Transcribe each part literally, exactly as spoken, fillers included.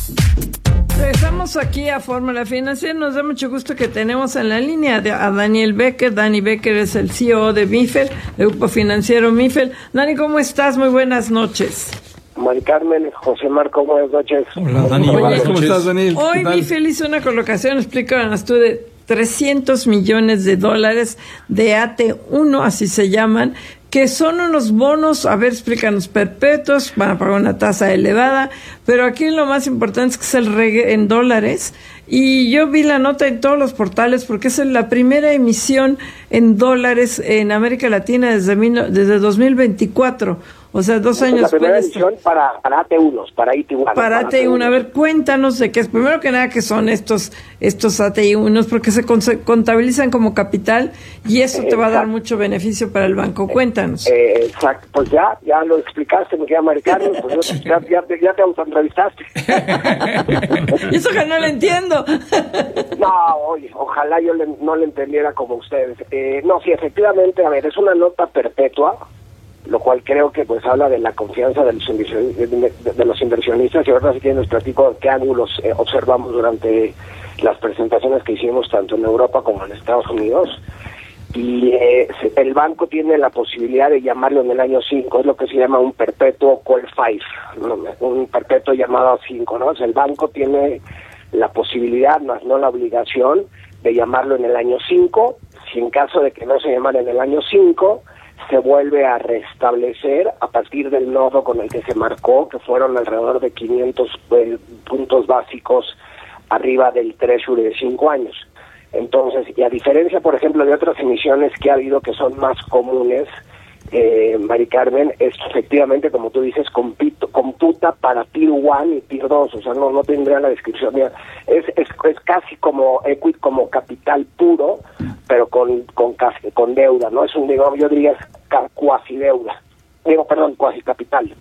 Regresamos aquí a Fórmula Financiera. Nos da mucho gusto que tenemos en la línea a Daniel Becker. Dani Becker es el C E O de Mifel, el grupo financiero Mifel. Dani, ¿cómo estás? Muy buenas noches. Mari Carmen, José Marco, buenas noches. Hola, Dani. Oye, ¿cómo estás, Daniel? Hoy Mifel hizo una colocación, explícanos tú, de trescientos millones de dólares de A T uno, así se llaman, que son unos bonos, a ver, explícanos, perpetuos, van a pagar una tasa elevada, pero aquí lo más importante es que es el reggae en dólares, y yo vi la nota en todos los portales porque es la primera emisión en dólares en América Latina desde, mil, desde dos mil veinticuatro, o sea, dos años después. La primera emisión para, para A T uno, para I T uno. Para A T uno, a ver, cuéntanos de qué es, primero que nada, qué son estos estos A T uno, porque se contabilizan como capital y eso te va a dar mucho beneficio para el banco. Cuéntanos. Eh, exacto, pues ya ya lo explicaste, mi querida americano, pues ya, ya, ya te autoentrevistaste. Y eso que no lo entiendo. No, oye, ojalá yo le, no lo entendiera como ustedes. Eh, no, sí, efectivamente, a ver, es una nota perpetua, lo cual creo que pues habla de la confianza de los, de, de los inversionistas, y ahora sí que les platico qué ángulos eh, observamos durante las presentaciones que hicimos tanto en Europa como en Estados Unidos. Y eh, el banco tiene la posibilidad de llamarlo en el año cinco, es lo que se llama un perpetuo call five, ¿no? Un perpetuo llamado cinco, ¿no? O sea, el banco tiene la posibilidad, más no la obligación, de llamarlo en el año cinco. Si en caso de que no se llamara en el año cinco, se vuelve a restablecer a partir del nodo con el que se marcó, que fueron alrededor de quinientos eh, puntos básicos arriba del Treasury de cinco años. Entonces, y a diferencia, por ejemplo, de otras emisiones que ha habido que son más comunes, eh, Mari Carmen, es efectivamente, como tú dices, compito, computa para Tier uno y Tier dos, o sea, no no tendría la descripción. Mira, es, es es casi como equity, como capital puro, pero con con casi, con deuda, ¿no? Es un, digamos, yo diría, cuasi deuda. Digo, perdón, cuasi capital.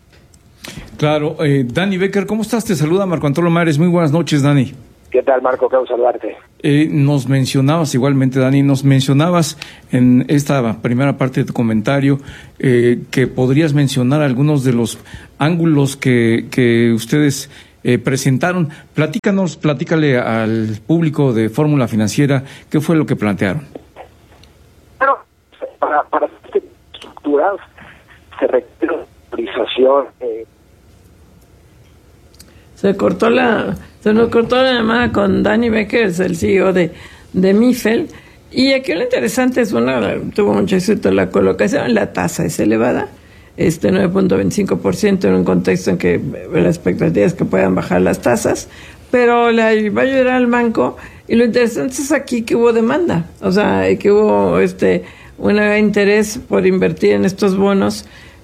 Claro, eh, Dani Becker, ¿cómo estás? Te saluda Marco Antonio Mares. Muy buenas noches, Dani. ¿Qué tal, Marco? Quiero saludarte. Eh, nos mencionabas igualmente, Dani, nos mencionabas en esta primera parte de tu comentario eh, que podrías mencionar algunos de los ángulos que, que ustedes eh, presentaron. Platícanos, platícale al público de Fórmula Financiera qué fue lo que plantearon. Bueno, para, para estas estructuras se requiere una autorización. Eh, Se cortó la, se nos cortó la llamada con Dani Becker, es el C E O de, de Mifel. Y aquí lo interesante es, bueno, tuvo mucho éxito la colocación, la tasa es elevada, este nueve punto veinticinco por ciento en un contexto en que la expectativa es que puedan bajar las tasas, pero la va a ayudar al banco. Y lo interesante es aquí que hubo demanda, o sea, que hubo este un interés por invertir en estos bonos,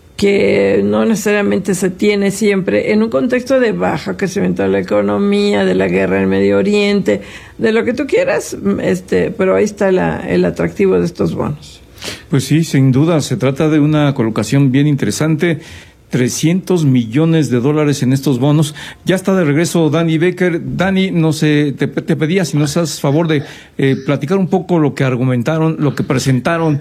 que no necesariamente se tiene siempre en un contexto de bajo crecimiento de la economía, de la guerra en Medio Oriente, de lo que tú quieras, este, pero ahí está la, el atractivo de estos bonos. Pues sí, sin duda, se trata de una colocación bien interesante. trescientos millones de dólares en estos bonos. Ya está de regreso Dani Becker. Dani, no sé, te, te pedía si nos haces favor de eh, platicar un poco lo que argumentaron, lo que presentaron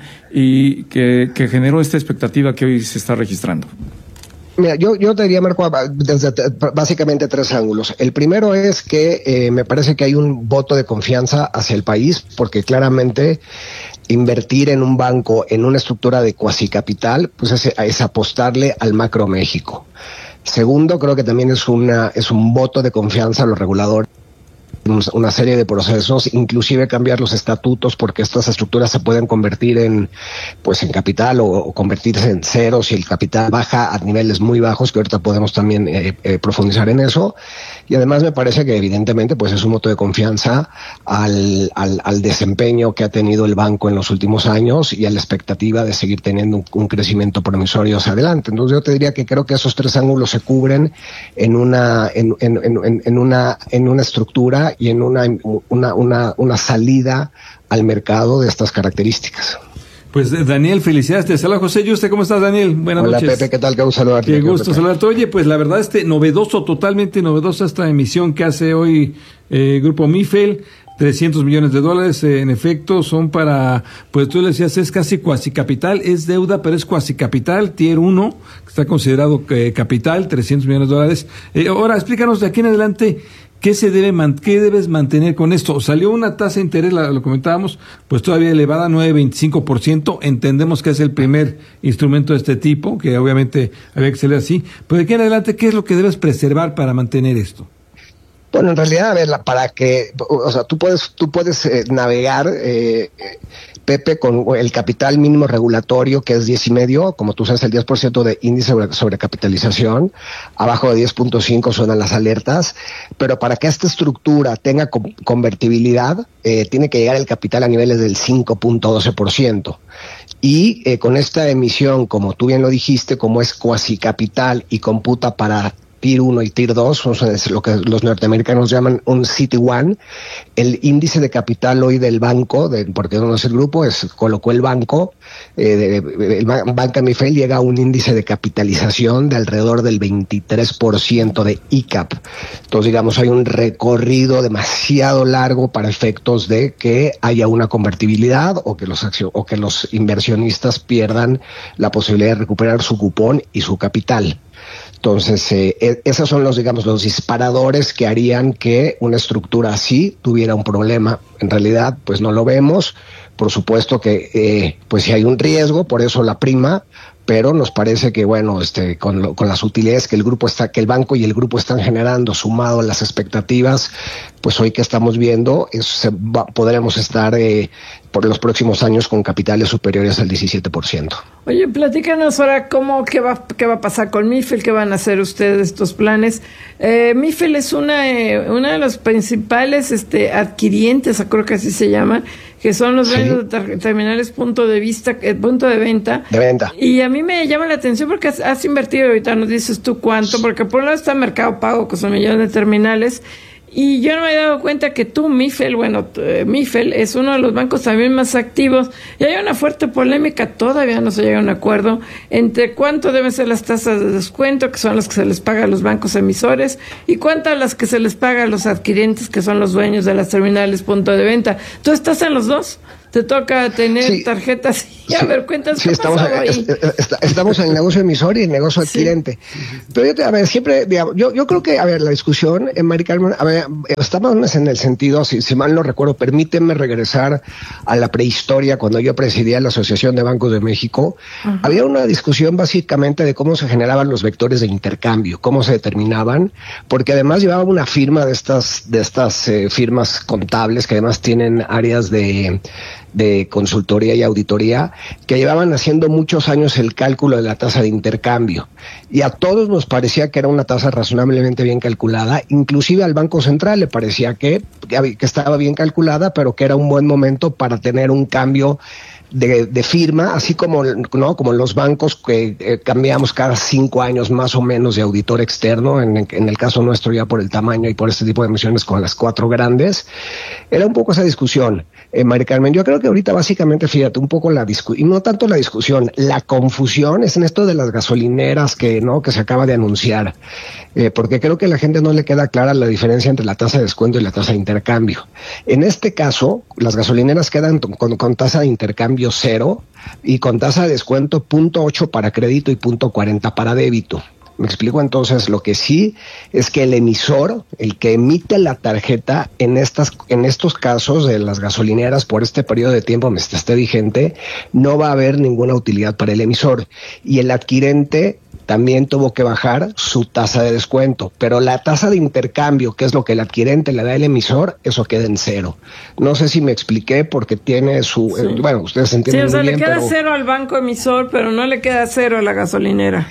y que, que generó esta expectativa que hoy se está registrando. Mira, yo, yo te diría, Marco, desde básicamente tres ángulos. El primero es que eh, me parece que hay un voto de confianza hacia el país, porque claramente invertir en un banco, en una estructura de cuasi capital, pues es, es apostarle al macro México. Segundo, creo que también es una es un voto de confianza a los reguladores, una serie de procesos, inclusive cambiar los estatutos, porque estas estructuras se pueden convertir en pues en capital o, o convertirse en cero si el capital baja a niveles muy bajos, que ahorita podemos también eh, eh, profundizar en eso. Y además me parece que evidentemente pues es un voto de confianza al, al, al desempeño que ha tenido el banco en los últimos años y a la expectativa de seguir teniendo un, un crecimiento promisorio hacia adelante. Entonces yo te diría que creo que esos tres ángulos se cubren en una en, en, en, en una en una estructura y en una, una, una, una salida al mercado de estas características. Pues Daniel, felicidades, te saluda José Yuste. ¿Cómo estás, Daniel? Buenas Hola, noches. Hola Pepe, ¿qué tal? Qué gusto saludarte. Qué gusto Pepe. saludarte. Oye, pues la verdad, este novedoso, totalmente novedosa esta emisión que hace hoy eh, Grupo Mifel. trescientos millones de dólares, eh, en efecto, son para, pues tú le decías, es casi cuasi capital, es deuda, pero es cuasi capital, tier uno, que está considerado eh, capital, trescientos millones de dólares. Eh, ahora, explícanos de aquí en adelante, ¿qué se debe man- qué debes mantener con esto? Salió una tasa de interés, la, lo comentábamos, pues todavía elevada, nueve punto veinticinco por ciento. Entendemos que es el primer instrumento de este tipo, que obviamente había que ser así. Pero de aquí en adelante, ¿qué es lo que debes preservar para mantener esto? Bueno, en realidad, a ver, la- para que, o sea, tú puedes, tú puedes eh, navegar, eh, eh, Pepe, con el capital mínimo regulatorio, que es diez y medio, como tú sabes, el diez por ciento de índice sobre, sobre capitalización, abajo de diez punto cinco suenan las alertas, pero para que esta estructura tenga co- convertibilidad, eh, tiene que llegar el capital a niveles del cinco punto doce por ciento. Y eh, con esta emisión, como tú bien lo dijiste, como es cuasi capital y computa para Tier uno y Tier dos, son lo que los norteamericanos llaman un C T uno, el índice de capital hoy del banco, de, porque no es el grupo, es colocó el banco, eh, de, de, el Banca Mifel llega a un índice de capitalización de alrededor del veintitrés por ciento de I C A P. Entonces, digamos, hay un recorrido demasiado largo para efectos de que haya una convertibilidad o que los accio- o que los inversionistas pierdan la posibilidad de recuperar su cupón y su capital. Entonces, eh, esos son los, digamos, los disparadores que harían que una estructura así tuviera un problema. En realidad, pues no lo vemos. Por supuesto que, eh, pues si hay un riesgo, por eso la prima, pero nos parece que, bueno, este, con, lo, con las utilidades que el grupo está, que el banco y el grupo están generando, sumado a las expectativas, pues hoy que estamos viendo, es, se va, podremos estar eh, por los próximos años con capitales superiores al diecisiete por ciento. Oye, platícanos ahora cómo, qué va, qué va a pasar con Mifel, qué van a hacer ustedes estos planes. Eh, Mifel es una, eh, una de los principales este, adquirientes, creo que así se llama, que son los dueños sí. de tar- terminales punto de vista, eh, punto de venta. De venta. Y a mí me llama la atención porque has, has invertido, ahorita nos dices tú cuánto, porque por un lado está Mercado Pago, que son millones de terminales, y yo no me he dado cuenta que tú, Mifel, bueno, eh, Mifel es uno de los bancos también más activos, y hay una fuerte polémica, todavía no se llega a un acuerdo, entre cuánto deben ser las tasas de descuento, que son las que se les paga a los bancos emisores, y cuántas las que se les paga a los adquirientes, que son los dueños de las terminales punto de venta. ¿Tú estás en los dos? ¿Te toca tener sí. tarjetas? Y a sí. ver, cuéntanos sí, qué estamos, pasó ahí. Es, es, estamos en el negocio emisor y el negocio sí. adquirente. Pero yo, te, a ver, siempre, digamos, yo, yo creo que, a ver, la discusión, en Mari Carmen, a ver, estamos en el sentido, si, si mal no recuerdo, permíteme regresar a la prehistoria, cuando yo presidía la Asociación de Bancos de México, uh-huh. había una discusión básicamente de cómo se generaban los vectores de intercambio, cómo se determinaban, porque además llevaba una firma de estas, de estas eh, firmas contables, que además tienen áreas de de consultoría y auditoría, que llevaban haciendo muchos años el cálculo de la tasa de intercambio. Y a todos nos parecía que era una tasa razonablemente bien calculada, inclusive al Banco Central le parecía que, que estaba bien calculada, pero que era un buen momento para tener un cambio de, de firma, así como, ¿no? como los bancos que eh, cambiamos cada cinco años más o menos de auditor externo, en, en el caso nuestro ya por el tamaño y por este tipo de emisiones con las cuatro grandes. Era un poco esa discusión, eh, Mari Carmen. Yo creo que ahorita básicamente, fíjate, un poco la discusión, y no tanto la discusión, la confusión es en esto de las gasolineras que, ¿no? que se acaba de anunciar, eh, porque creo que a la gente no le queda clara la diferencia entre la tasa de descuento y la tasa de intercambio. En este caso, las gasolineras quedan con, con tasa de intercambio cero y con tasa de descuento punto ocho para crédito y punto cuarenta para débito. Me explico. Entonces, lo que sí es que el emisor, el que emite la tarjeta en estas, en estos casos de las gasolineras por este periodo de tiempo mientras esté vigente, no va a haber ninguna utilidad para el emisor. Y el adquirente también tuvo que bajar su tasa de descuento, pero la tasa de intercambio, que es lo que el adquirente le da al emisor, eso queda en cero. No sé si me expliqué, porque tiene su, sí. eh, bueno, ustedes entienden. Sí, o sea, muy le bien, queda pero cero al banco emisor, pero no le queda cero a la gasolinera.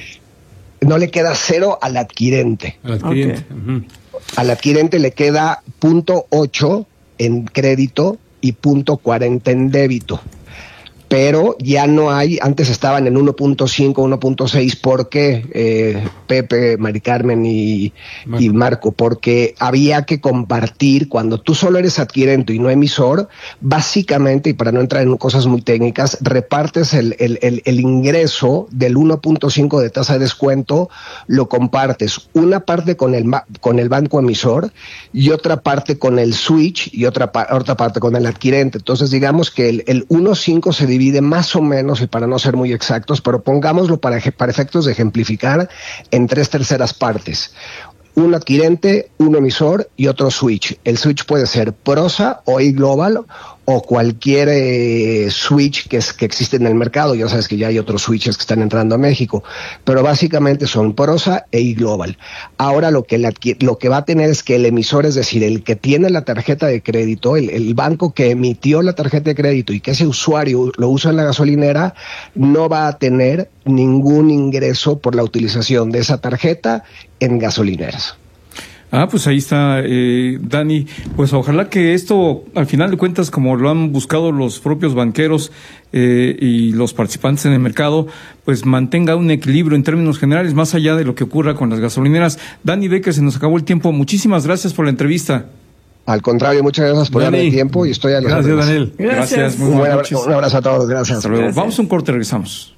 No le queda cero al adquirente. Al adquirente. Okay. Uh-huh. Al adquirente le queda punto ocho en crédito y punto cuarenta en débito. pero ya no hay, antes estaban en uno punto cinco, uno punto seis, ¿por qué, eh, Pepe, Mari Carmen y Marco. y Marco? Porque había que compartir, cuando tú solo eres adquirente y no emisor, básicamente, y para no entrar en cosas muy técnicas, repartes el, el, el, el ingreso del uno punto cinco de tasa de descuento, lo compartes, una parte con el, con el banco emisor y otra parte con el switch y otra, otra parte con el adquirente. Entonces digamos que el, el uno punto cinco se divide más o menos, y para no ser muy exactos, pero pongámoslo para, para efectos de ejemplificar, en tres terceras partes. Un adquirente, un emisor y otro switch. El switch puede ser Prosa o iGlobal o cualquier eh, switch que, es, que existe en el mercado. Ya sabes que ya hay otros switches que están entrando a México, pero básicamente son Prosa e iGlobal. Ahora lo que, la, lo que va a tener es que el emisor, es decir, el que tiene la tarjeta de crédito, el, el banco que emitió la tarjeta de crédito y que ese usuario lo usa en la gasolinera, no va a tener ningún ingreso por la utilización de esa tarjeta en gasolineras. Ah, pues ahí está, eh, Dani. Pues ojalá que esto, al final de cuentas, como lo han buscado los propios banqueros eh, y los participantes en el mercado, pues mantenga un equilibrio en términos generales, más allá de lo que ocurra con las gasolineras. Dani Becker, se nos acabó el tiempo. Muchísimas gracias por la entrevista. Al contrario, muchas gracias por darme el tiempo y estoy a las Gracias, órdenes. Daniel. Gracias. Gracias. Muy un, buenas abrazo, noches. un abrazo a todos. Gracias. Hasta luego. Gracias. Vamos a un corte, regresamos.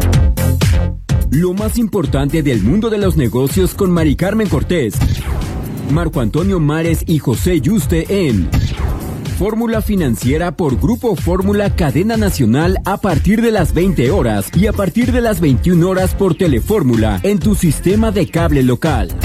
Lo más importante del mundo de los negocios con Mari Carmen Cortés, Marco Antonio Mares y José Yuste en Fórmula Financiera por Grupo Fórmula Cadena Nacional a partir de las veinte horas y a partir de las veintiuna horas por Telefórmula en tu sistema de cable local.